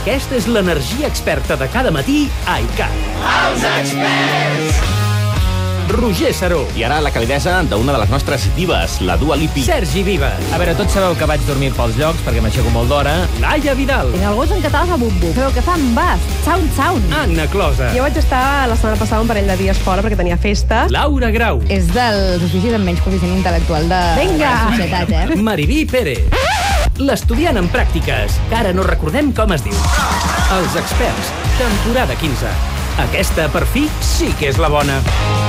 Aquesta és l'energia experta de cada matí a ICAT. Els experts! Roger Saró. I ara la calidesa d'una de les nostres divas, la Dua Lipa. Sergi Vives. A veure, tots sabeu que vaig dormir pels llocs perquè m'aixeco molt d'hora. Laia Vidal. En el gos en català fa bum-bum. Sabeu què fan? Bas. Sound. Anna Closa. Jo vaig estar la setmana passada un parell de dies fora perquè tenia festa. Laura Grau. És dels oficis amb menys coeficient intel·lectual de Vinga. la societat, Mariví Pérez. L'estudiant en pràctiques, que ara no recordem com es diu. Els experts, temporada 15. Aquesta, per fi, sí que és la bona.